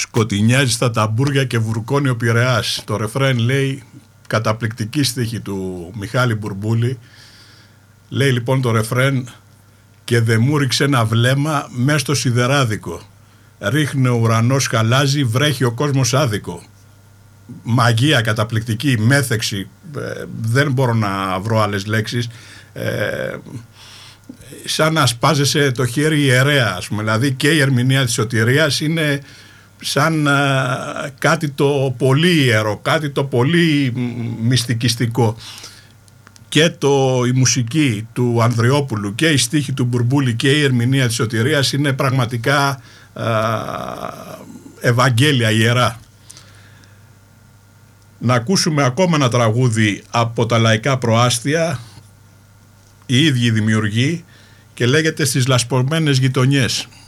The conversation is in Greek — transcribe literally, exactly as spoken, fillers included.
Σκοτεινιάζει στα ταμπούρια και βουρκώνει ο Πειραιάς. Το ρεφρέν λέει, καταπληκτική στίχη του Μιχάλη Μπουρμπούλη. Λέει λοιπόν το ρεφρέν: και δε μου ρίξε ένα βλέμμα μες στο σιδεράδικο. Ρίχνει ο ουρανός χαλάζει, βρέχει ο κόσμος άδικο. Μαγεία καταπληκτική, μέθεξη, ε, δεν μπορώ να βρω άλλες λέξεις. Ε, σαν να σπάζεσαι το χέρι ιερέα, ας πούμε. Δηλαδή και η ερμηνεία της σωτηρίας είναι σαν α, κάτι το πολύ ιερό, κάτι το πολύ μυστικιστικό. Και το, η μουσική του Ανδριόπουλου και η στίχη του Μπουρμπούλη και η ερμηνεία της σωτηρίας είναι πραγματικά α, Ευαγγέλια ιερά. Να ακούσουμε ακόμα ένα τραγούδι από τα Λαϊκά Προάστια, οι ίδιοι δημιουργοί, και λέγεται «Στις λασπωμένες γειτονιές».